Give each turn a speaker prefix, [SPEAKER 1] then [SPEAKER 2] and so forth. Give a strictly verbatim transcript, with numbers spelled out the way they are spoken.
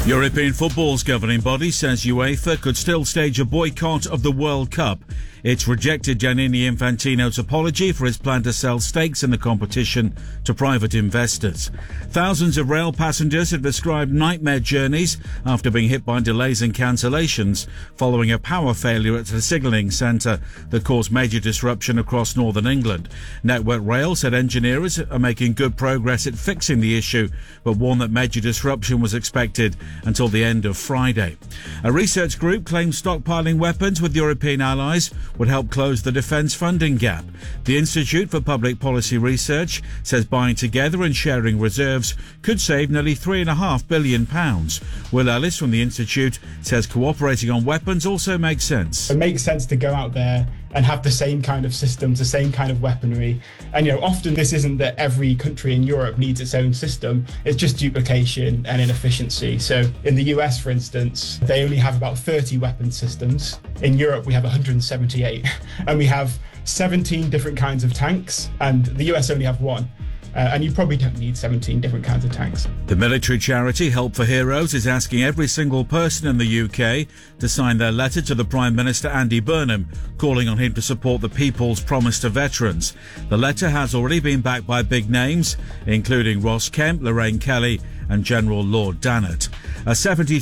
[SPEAKER 1] European football's governing body says UEFA could still stage a boycott of the World Cup. It's rejected Gianni Infantino's apology for his plan to sell stakes in the competition to private investors. Thousands of rail passengers have described nightmare journeys after being hit by delays and cancellations following a power failure at the signalling centre that caused major disruption across northern England. Network Rail said engineers are making good progress at fixing the issue, but warned that major disruption was expected until the end of Friday. A research group claims stockpiling weapons with European allies would help close the defence funding gap. The Institute for Public Policy Research says buying together and sharing reserves could save nearly three and a half billion pounds. Will Ellis from the Institute says cooperating on weapons also makes sense.
[SPEAKER 2] It makes sense to go out there and have the same kind of systems, the same kind of weaponry. And, you know, often this isn't that every country in Europe needs its own system. It's just duplication and inefficiency. So in the U S, for instance, they only have about thirty weapon systems. In Europe, we have one hundred seventy-eight. And we have seventeen different kinds of tanks, and the U S only have one. Uh, and you probably don't need seventeen different kinds of tanks.
[SPEAKER 1] The military charity Help for Heroes is asking every single person in the U K to sign their letter to the Prime Minister Andy Burnham, calling on him to support the People's Promise to veterans. The letter has already been backed by big names, including Ross Kemp, Lorraine Kelly and General Lord Dannatt. A seventy